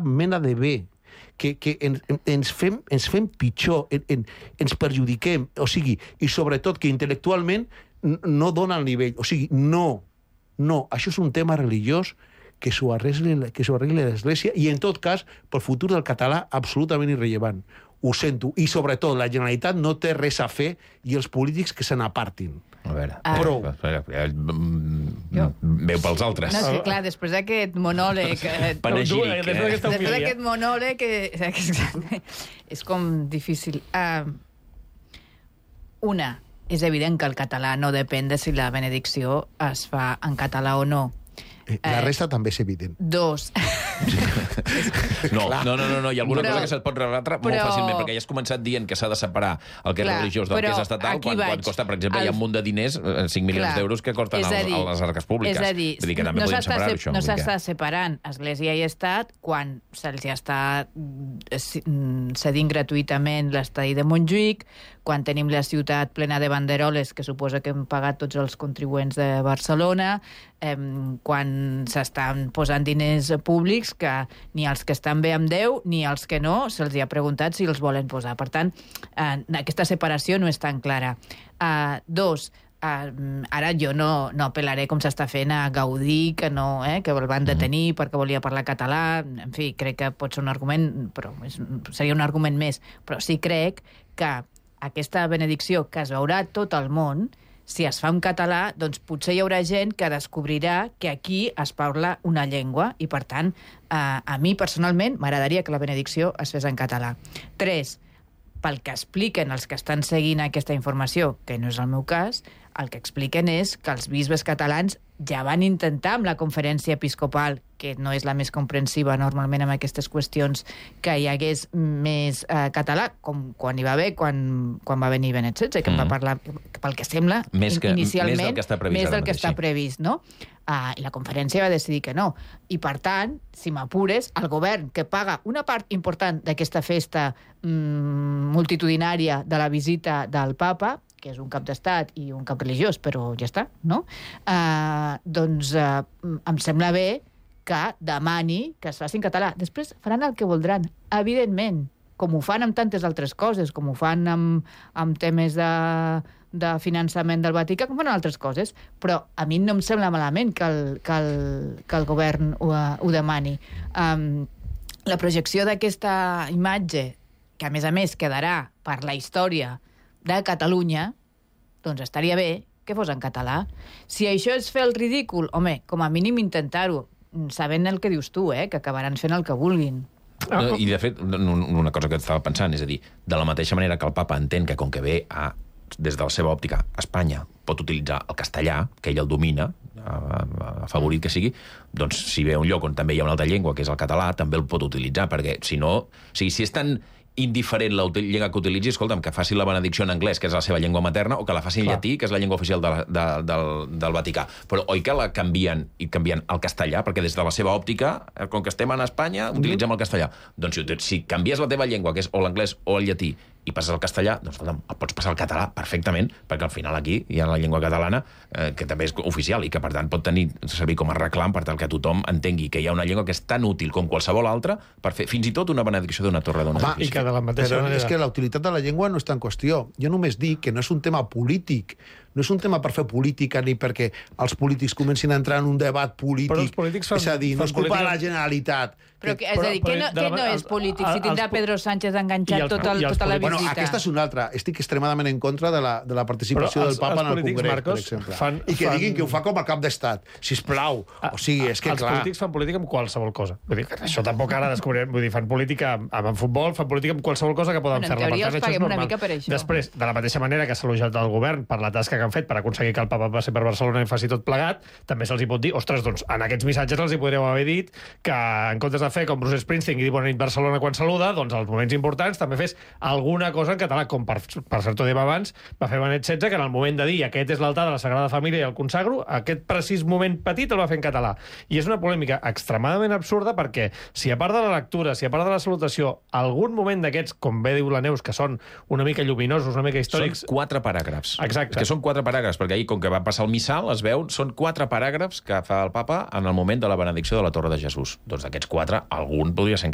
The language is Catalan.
cap mena de bé, que ens fem pitjor, ens perjudiquem, o sigui, i sobretot que intel·lectualment no dona el nivell. O sigui, no, això és un tema religiós que s'ho arregli l'Església i, en tot cas, pel futur del català, absolutament irrellevant. Ho sento. I, sobretot, la Generalitat no té res a fer i els polítics que se n'apartin. A veure, Prou. Veu pels altres. No, és que clar, després d'aquest monòleg... Panegíric. Després d'aquest monòleg és com difícil. Una, és evident que el català no depèn de si la benedicció es fa en català o no. La resta també és evident. Dos. No, hi ha alguna cosa que se't pot rebatre molt fàcilment, perquè ja has començat dient que s'ha de separar el que és religiós del que és estatal, quan costa, per exemple, hi ha un munt de diners, 5 milions d'euros que costen a les arques públiques. És a dir, vull dir que també podem separar-ho, això. No s'està separant Església i Estat quan se'ls està cedint gratuïtament l'estadi de Montjuïc, quan tenim la ciutat plena de banderoles, que suposa que hem pagat tots els contribuents de Barcelona, quan s'estan posant diners públics que ni els que estan bé amb Déu ni els que no se'ls ha preguntat si els volen posar. Per tant, aquesta separació no és tan clara. Dos, ara jo no apel·laré com s'està fent a Gaudí, que el van detenir perquè volia parlar català. En fi, crec que pot ser un argument, però seria un argument més. Però sí crec que aquesta benedicció que es veurà a tot el món, si es fa en català, doncs potser hi haurà gent que descobrirà que aquí es parla una llengua i, per tant, a mi personalment m'agradaria que la benedicció es fes en català. 3, pel que expliquen els que estan seguint aquesta informació, que no és el meu cas, el que expliquen és que els bisbes catalans ja van intentar amb la conferència episcopal, que no és la més comprensiva normalment amb aquestes qüestions, que hi hagués més català, com quan hi va haver, quan va venir Benet XVI, que va parlar, pel que sembla, inicialment, més del que està previst, no? I la conferència va decidir que no. I, per tant, si m'apures, el govern, que paga una part important d'aquesta festa multitudinària de la visita del papa, que és un cap d'estat i un cap religiós, però ja està, no? Doncs em sembla bé que demani que es faci en català. Després faran el que voldran, evidentment, com ho fan amb tantes altres coses, com ho fan amb temes de finançament del Vaticà, com fan altres coses. Però a mi no em sembla malament que el govern ho demani. La projecció d'aquesta imatge, que a més quedarà per la història de Catalunya, doncs estaria bé que fos en català. Si això és fer el ridícul, home, com a mínim intentar-ho, sabent el que dius tu, que acabaran fent el que vulguin. I, de fet, una cosa que estava pensant, és a dir, de la mateixa manera que el papa entén que, com que ve des de la seva òptica, Espanya pot utilitzar el castellà, que ell el domina, afavorit que sigui, doncs si ve a un lloc on també hi ha una altra llengua, que és el català, també el pot utilitzar, perquè si no... O sigui, si és tan indiferent la llengua que utilitzi, escolta'm, que faci la benedicció en anglès, que és la seva llengua materna, o que la faci en llatí, que és la llengua oficial del Vaticà. Però oi que la canvien al castellà? Perquè des de la seva òptica, com que estem en Espanya, utilitzem el castellà. Doncs si canvies la teva llengua, que és o l'anglès o el llatí, i passes al castellà, doncs escolta'm, el pots passar al català perfectament, perquè al final aquí hi ha la llengua catalana, que també és oficial i que, per tant, pot servir com a reclam per tal que tothom entengui que hi ha una llengua que és tan útil com qualsevol altra per fer fins i tot una benedicció d'una torre d'un edifici. I que de la mateixa manera... És que la utilitat de la llengua no està en qüestió. Jo només dic que no és un tema polític, no és un tema per fer política ni perquè els polítics comencin a entrar en un debat polític. Però els polítics fan... És a dir, no és culpa de la Generalitat. Però, és a dir, què no és polític si tindrà Pedro Sánchez enganxat tota la visita? Bueno, aquesta és una altra. Estic extremadament en contra de la participació del papa en el Congrés, Marcos, per exemple. I que diguin que ho fa com a cap d'estat. Sisplau. O sigui, és que els clar... polítics fan política amb qualsevol cosa. Vull dir, això tampoc ara descobrirem. Vull dir, fan política amb futbol, fan política amb qualsevol cosa que poden fer-la. En teoria els paguem una mica per això. Després, de la mateixa manera que s'ha elogiat el govern per la tasca que han fet per aconseguir que el papa passi per Barcelona i faci tot plegat, també se'ls hi pot dir, ostres, doncs en aquests missatges els hi podríeu haver dit que en comptes de fer com Bruce Springsteen i dir bona nit Barcelona quan saluda, doncs als moments importants també fes alguna cosa en català, com per cert ho dèiem abans, va fer Benet XVI, que en el moment de dir aquest és l'altar de la Sagrada Família i el consagro, aquest precís moment petit el va fer en català. I és una polèmica extremadament absurda perquè si a part de la lectura, si a part de la salutació, algun moment d'aquests, com bé diu la Neus, que són una mica lluminosos, una mica històrics... Són 4 paràgrafs. Exacte. És que són 4 paràgrafs, perquè ahir, com que va passar el missal, es veu, són 4 paràgrafs que fa el papa en el moment de la benedicció de la Torre de Jesús. Doncs d'aquests 4, algun podria ser